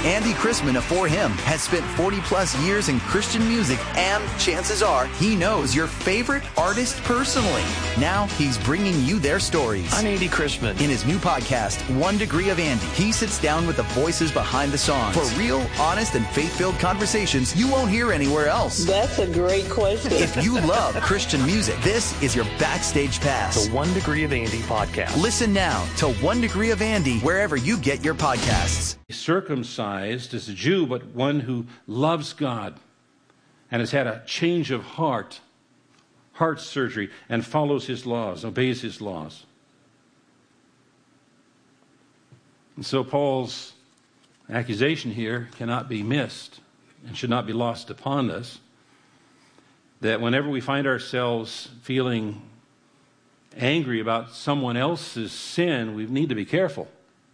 Andy Chrisman of For Him has spent 40-plus years in Christian music, and chances are he knows your favorite artist personally. Now he's bringing you their stories. I'm Andy Chrisman. In his new podcast, 1 Degree of Andy, he sits down with the voices behind the songs for real, honest, and faith-filled conversations you won't hear anywhere else. That's a great question. If you love Christian music, this is your backstage pass. The 1 Degree of Andy podcast. Listen now to 1 Degree of Andy wherever you get your podcasts. Circumcised as a Jew, but one who loves God and has had a change of heart surgery, and follows his laws, obeys his laws. And so Paul's accusation here cannot be missed and should not be lost upon us, that whenever we find ourselves feeling angry about someone else's sin, we need to be careful.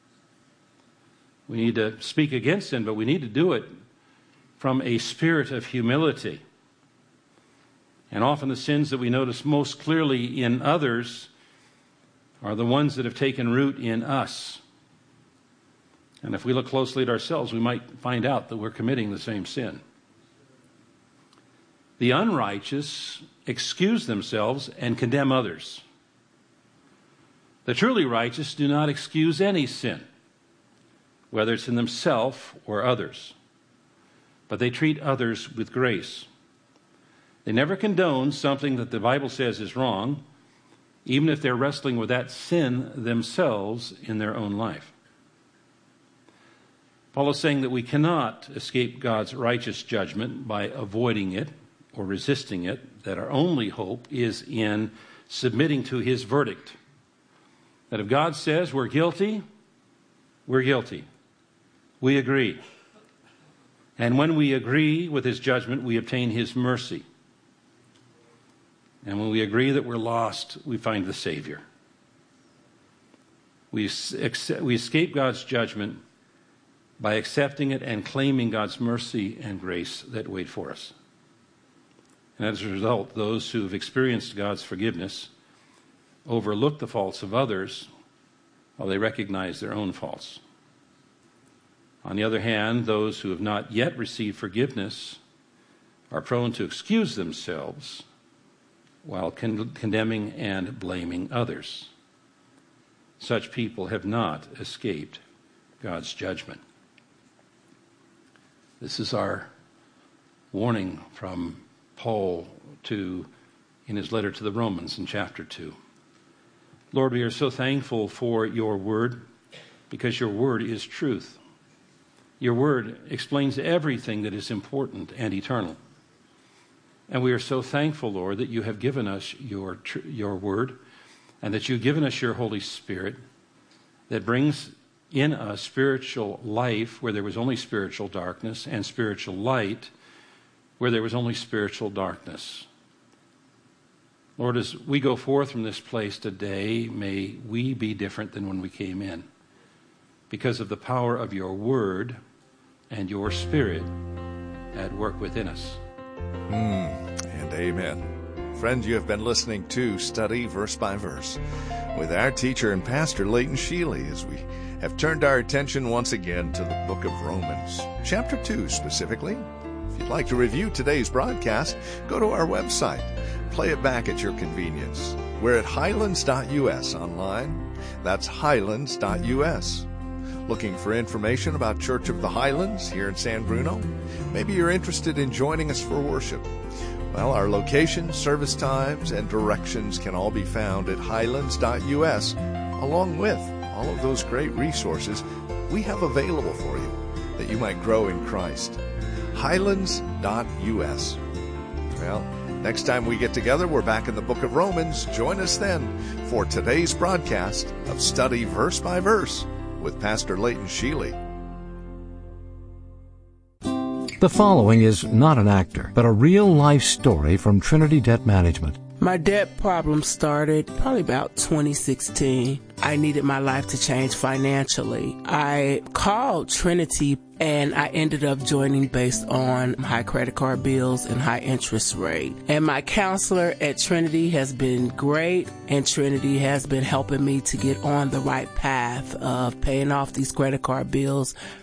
We need to speak against sin, but we need to do it from a spirit of humility. And often the sins that we notice most clearly in others are the ones that have taken root in us. And if we look closely at ourselves, we might find out that we're committing the same sin. The unrighteous excuse themselves and condemn others. The truly righteous do not excuse any sin, whether it's in themselves or others, but they treat others with grace. They never condone something that the Bible says is wrong, even if they're wrestling with that sin themselves in their own life. Paul is saying that we cannot escape God's righteous judgment by avoiding it or resisting it, that our only hope is in submitting to his verdict. That if God says we're guilty, we're guilty. We agree. And when we agree with his judgment, we obtain his mercy. And when we agree that we're lost, we find the Savior. We escape God's judgment by accepting it and claiming God's mercy and grace that wait for us. And as a result, those who have experienced God's forgiveness overlook the faults of others while they recognize their own faults. On the other hand, those who have not yet received forgiveness are prone to excuse themselves while condemning and blaming others. Such people have not escaped God's judgment. This is our warning from Paul in his letter to the Romans in chapter 2. Lord, we are so thankful for your word, because your word is truth. Your word explains everything that is important and eternal. And we are so thankful, Lord, that you have given us your word, and that you've given us your Holy Spirit that brings in us spiritual life where there was only spiritual darkness, and spiritual light where there was only spiritual darkness. Lord, as we go forth from this place today, may we be different than when we came in, because of the power of your word and your Spirit at work within us. And amen. Friends, you have been listening to Study Verse by Verse with our teacher and pastor, Leighton Sheely, as we have turned our attention once again to the book of Romans, chapter 2 specifically. If you'd like to review today's broadcast, go to our website. Play it back at your convenience. We're at highlands.us online. That's highlands.us. Looking for information about Church of the Highlands here in San Bruno? Maybe you're interested in joining us for worship. Well, our location, service times, and directions can all be found at highlands.us, along with all of those great resources we have available for you that you might grow in Christ. Highlands.us. Well, next time we get together, we're back in the book of Romans. Join us then for today's broadcast of Study Verse by Verse with Pastor Leighton Sheely. The following is not an actor, but a real-life story from Trinity Debt Management. My debt problem started probably about 2016. I needed my life to change financially. I called Trinity and I ended up joining based on high credit card bills and high interest rate. And my counselor at Trinity has been great, and Trinity has been helping me to get on the right path of paying off these credit card bills,